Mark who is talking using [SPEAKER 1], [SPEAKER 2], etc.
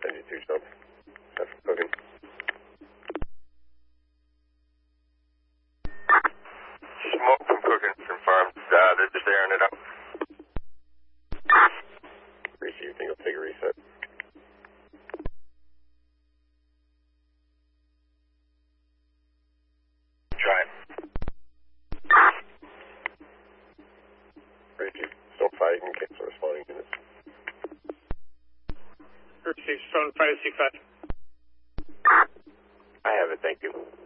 [SPEAKER 1] 72 jump. That's cooking.
[SPEAKER 2] Smoke from cooking confirmed. They're just airing it out.
[SPEAKER 1] Receiving a big reset.
[SPEAKER 2] Try it.
[SPEAKER 1] Receive. Still fighting. Cancel responding units.
[SPEAKER 3] Receive. Stone 565.
[SPEAKER 1] I have it. Thank you.